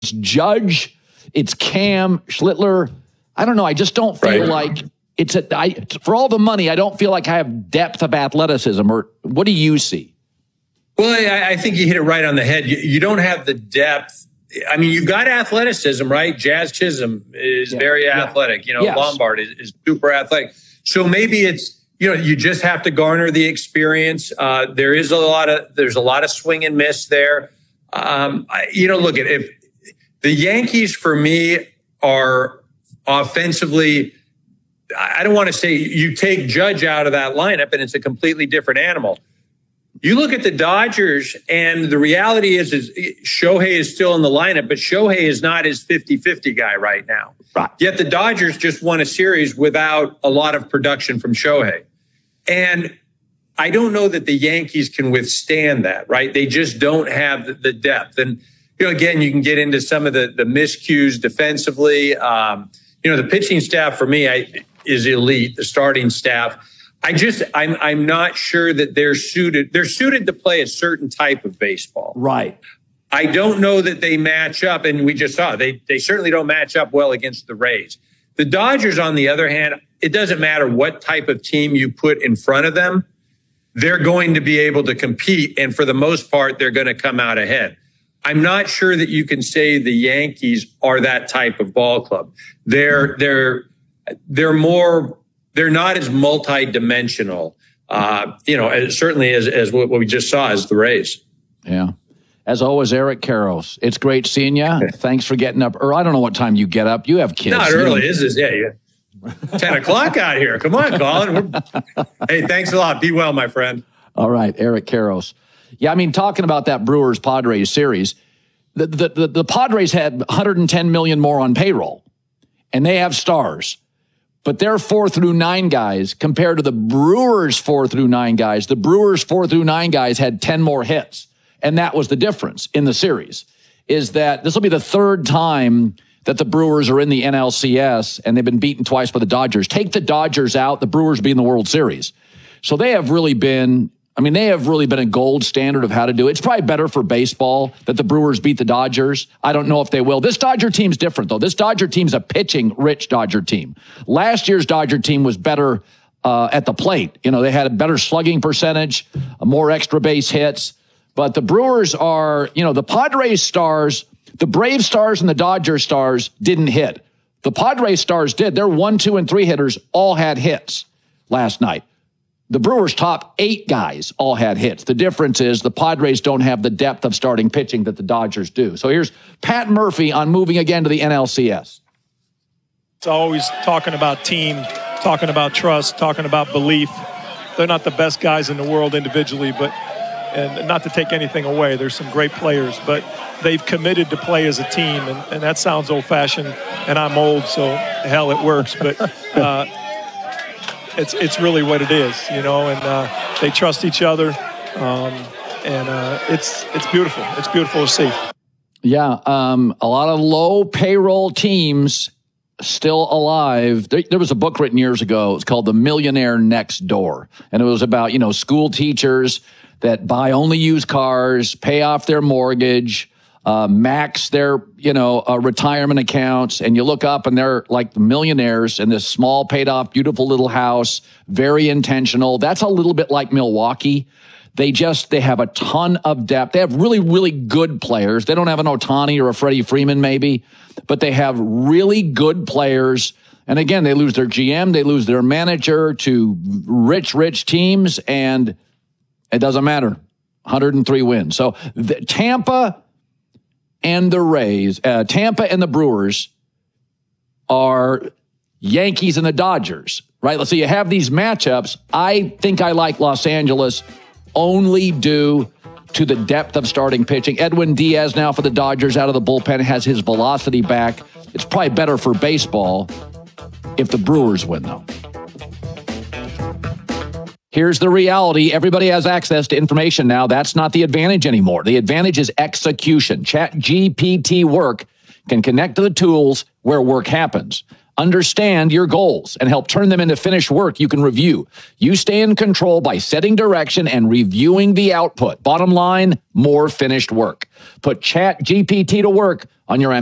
Judge, it's Cam, Schlittler. I don't know. I just don't feel like for all the money, I don't feel like I have depth of athleticism. Or what do you see? Well, I think you hit it right on the head. You don't have the depth. I mean, you've got athleticism, right? Jazz Chisholm is very athletic. You know, Lombard is super athletic. So maybe it's, you just have to garner the experience. There's a lot of swing and miss there. Look at if the Yankees for me are offensively, I don't want to say you take Judge out of that lineup and it's a completely different animal. You look at the Dodgers and the reality is Shohei is still in the lineup, but Shohei is not his 50-50 guy right now. Right. Yet the Dodgers just won a series without a lot of production from Shohei. And I don't know that the Yankees can withstand that, right? They just don't have the depth. And, again, you can get into some of the miscues defensively. The pitching staff for me is elite, the starting staff. I'm not sure that they're suited. They're suited to play a certain type of baseball. Right. I don't know that they match up. And we just saw they certainly don't match up well against the Rays. The Dodgers, on the other hand, it doesn't matter what type of team you put in front of them. They're going to be able to compete. And for the most part, they're going to come out ahead. I'm not sure that you can say the Yankees are that type of ball club. They're not as multi-dimensional, certainly as what we just saw as the Rays. Yeah. As always, Eric Karros. It's great seeing you. Thanks for getting up. Or I don't know what time you get up. You have kids. Not early, is this? Yeah. 10 o'clock out here. Come on, Colin. Hey, thanks a lot. Be well, my friend. All right, Eric Karros. Yeah, I mean, talking about that Brewers-Padres series, the Padres had $110 million more on payroll, and they have stars. But their 4 through 9 guys, compared to the Brewers' 4 through 9 guys, the Brewers' 4 through 9 guys had 10 more hits. And that was the difference in the series, is that this will be the third time that the Brewers are in the NLCS, and they've been beaten twice by the Dodgers. Take the Dodgers out, the Brewers be in the World Series. So they have really been a gold standard of how to do it. It's probably better for baseball that the Brewers beat the Dodgers. I don't know if they will. This Dodger team's different, though. This Dodger team's a pitching-rich Dodger team. Last year's Dodger team was better at the plate. They had a better slugging percentage, more extra base hits. But the Brewers are, the Padres stars, the Brave stars and the Dodger stars didn't hit. The Padres stars did. Their 1, 2, and 3 hitters all had hits last night. The Brewers' top 8 guys all had hits. The difference is the Padres don't have the depth of starting pitching that the Dodgers do. So here's Pat Murphy on moving again to the NLCS. It's always talking about team, talking about trust, talking about belief. They're not the best guys in the world individually, and not to take anything away, there's some great players, but they've committed to play as a team, and that sounds old-fashioned, and I'm old, so hell, it works, but it's really what it is, and they trust each other, and it's beautiful. It's beautiful to see. Yeah, a lot of low payroll teams still alive. There was a book written years ago. It's called The Millionaire Next Door, and it was about school teachers that buy only used cars, pay off their mortgage, max their, retirement accounts. And you look up and they're like the millionaires in this small paid off, beautiful little house, very intentional. That's a little bit like Milwaukee. They have a ton of depth. They have really, really good players. They don't have an Ohtani or a Freddie Freeman maybe, but they have really good players. And again, they lose their GM, they lose their manager to rich teams, and it doesn't matter. 103 wins. So Tampa and the Rays, Tampa and the Brewers are Yankees and the Dodgers, right? So you have these matchups. I think I like Los Angeles only due to the depth of starting pitching. Edwin Diaz now for the Dodgers out of the bullpen has his velocity back. It's probably better for baseball if the Brewers win, though. Here's the reality. Everybody has access to information now. That's not the advantage anymore. The advantage is execution. ChatGPT Work can connect to the tools where work happens. understand your goals, and help turn them into finished work you can review. You stay in control by setting direction and reviewing the output. Bottom line, more finished work. Put ChatGPT to work on your